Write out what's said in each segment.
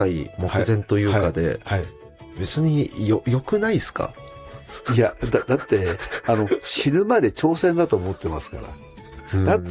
い目前というかで、別に良くないですか？ いや、だって、死ぬまで挑戦だと思ってますから。だって、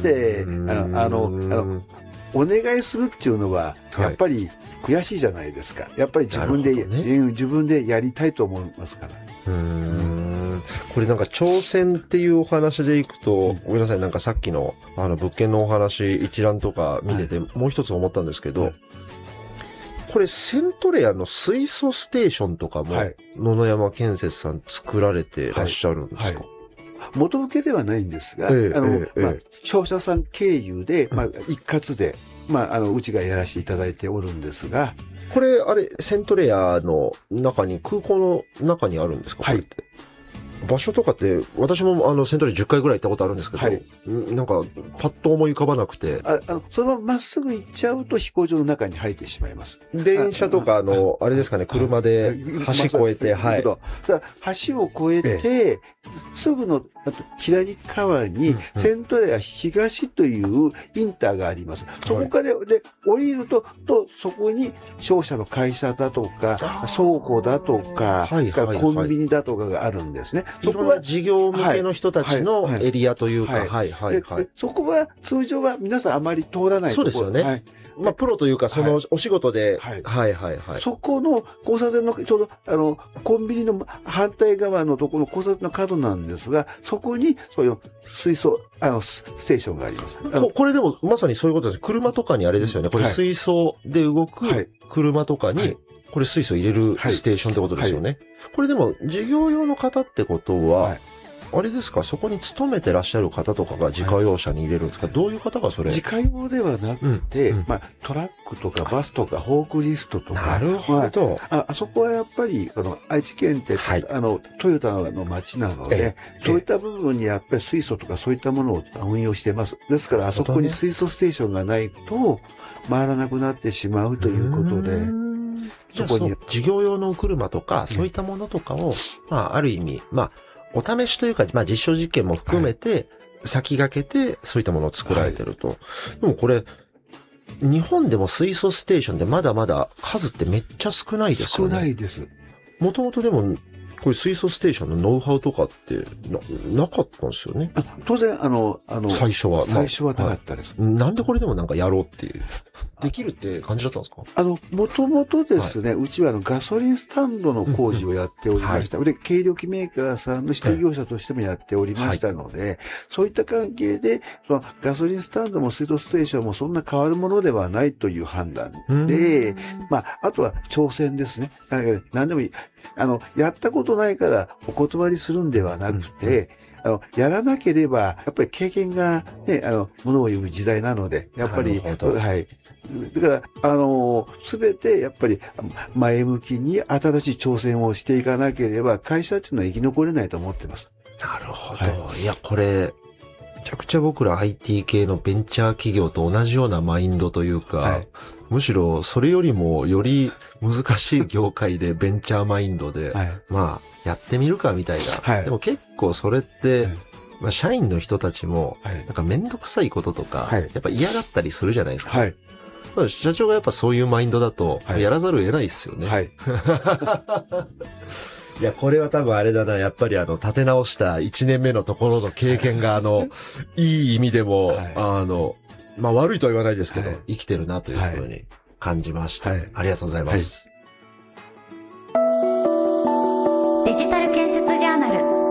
お願いするっていうのは、やっぱり悔しいじゃないですか。やっぱり自分でやりたいと思いますから。 これなんか挑戦っていうお話でいくと、ごめんなさい、なんかさっきの物件のお話一覧とか見てて、もう一つ思ったんですけど、これセントレアの水素ステーションとかも、野々山建設さん作られてらっしゃるんですか？ 元請けではないんですが、商社さん経由で、一括で、うちがやらせていただいておるんですが、 これ、セントレアの中に、空港の中にあるんですか？これって。場所とかって、私もセントレア10回ぐらい行ったことあるんですけど、なんか、パッと思い浮かばなくて。 そのまままっすぐ行っちゃうと飛行場の中に入ってしまいます。 電車とかあれですかね、車で橋越えて、 橋を越えて、すぐの左側にセントレア東というインターがあります。そこからで降りるとそこに商社の会社だとか倉庫だとかコンビニだとかがあるんですね。 そこは事業向けの人たちのエリアというか、 そこは通常は皆さんあまり通らないところ。 そうですよね。プロというか、そのお仕事で、 そこの交差点の、ちょうど、コンビニの反対側のところの交差点の角なんですが、そこに、そういう水素、ステーションがあります。 これでも、まさにそういうことです。車とかにあれですよね。これ水素で動く車とかに、これ水素入れるステーションってことですよね。これでも、事業用の方ってことは、あれですか、そこに勤めてらっしゃる方とかが自家用車に入れるんですか？どういう方がそれ？ 自家用ではなくて、トラックとかバスとかフォークリフトとか。 なるほど。 あそこはやっぱり、愛知県って、トヨタの街なので、そういった部分にやっぱり水素とかそういったものを運用してます。ですから、あそこに水素ステーションがないと、回らなくなってしまうということで、 そこに。事業用の車とか、そういったものとかを、ある意味、お試しというか、実証実験も含めて、先駆けて、そういったものを作られてると。でもこれ、日本でも水素ステーションでまだまだ数ってめっちゃ少ないですよね。 少ないです。 もともとでも、これ水素ステーションのノウハウとかってなかったんですよね。 当然、 最初は。 最初はなかったです。 なんでこれでもなんかやろうっていう。できるって感じだったんですか？ もともとですね、うちはガソリンスタンドの工事をやっておりました。で、軽量機メーカーさんの下業者としてもやっておりましたので、そういった関係で、ガソリンスタンドも水素ステーションもそんな変わるものではないという判断で、あとは挑戦ですね。何でもいい。やったことないからお断りするんではなくて、やらなければ、やっぱり経験がね、ものを言う時代なので、やっぱり、だから、すべてやっぱり前向きに新しい挑戦をしていかなければ、会社っていうのは生き残れないと思ってます。 なるほど。いや、これ、めちゃくちゃ僕ら IT 系のベンチャー企業と同じようなマインドというか、むしろそれよりもより難しい業界でベンチャーマインドで、やってみるかみたいな。でも結構それって、社員の人たちも、なんかめんどくさいこととか、やっぱ嫌がったりするじゃないですか。社長がやっぱそういうマインドだと、やらざるを得ないですよね。いや、これは多分あれだな、やっぱり立て直した1年目のところの経験がいい意味でも、悪いとは言わないですけど、生きてるなというふうに感じました。ありがとうございます。 デジタル建設ジャーナル